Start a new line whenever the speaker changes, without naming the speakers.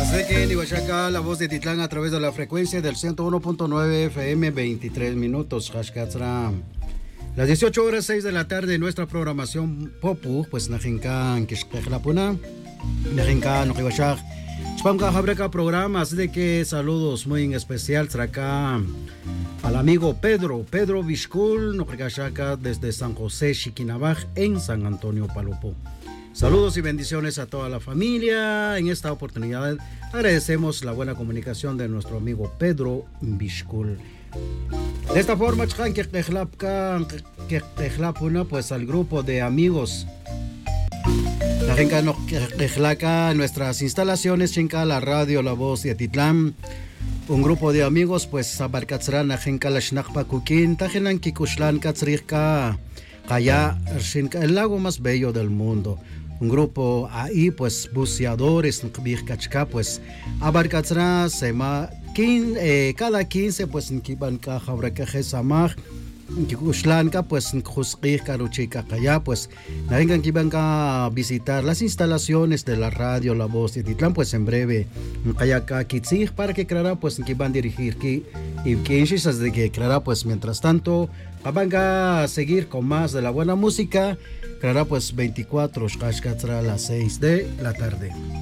Mazdeque, Nihuachaca, la voz de Titlán a través de la frecuencia del 101.9 FM, 23 minutos. Hashkatzra. Las 18 horas 6 de la tarde, nuestra programación Popu, pues Najinkan, Kishkejlapuna, Najinkan, Nihuachak. Spamka Jabreka programa, así de que saludos muy en especial acá al amigo Pedro Vizcul, Nihuachaka, desde San José, Chiquinabaj, en San Antonio, Palopó. Saludos y bendiciones a toda la familia. En esta oportunidad agradecemos la buena comunicación de nuestro amigo Pedro Vizcul. De esta forma, pues al grupo de amigos nuestras instalaciones, la radio La Voz de Atitlán, un grupo de amigos, pues abarcatzran el lago más bello del mundo. Un grupo ahí, pues buceadores, pues abarcatzra cada 15, pues en Kibanka, Jabracaje Samaj, Kikushlanka, pues en Jusqih, Karuchika, Kaya, pues vengan Kibanka visitar las instalaciones de la radio La Voz de Titlán, pues en breve, Kayaka Kitzig, para que Clara, pues en Kiban dirigir y que de que Clara, pues mientras tanto, venga a seguir con más de la buena música. Clara, pues 24, a las 6 de la tarde.